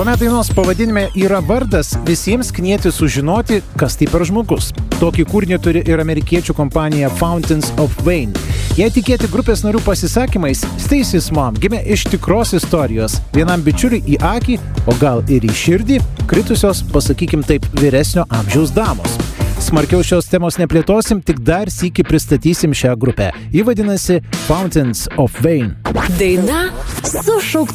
Kuomet dainos pavadinime yra vardas, visiems knieti sužinoti, kas tai per žmogus. Tokį kūrinį turi ir amerikiečių kompanija Fountains of Wayne. Jei tikėti grupės narių pasisakymais, Stacy's mom gimė iš tikros istorijos. Vienam bičiuliui į akį, o gal ir į širdį, kritusios, pasakykim taip, vyresnio amžiaus damos. Smarkiau šios temos neplėtosim, tik dar sykį pristatysim šią grupę. Ji vadinasi Fountains of Wayne. Daina su šauktuku.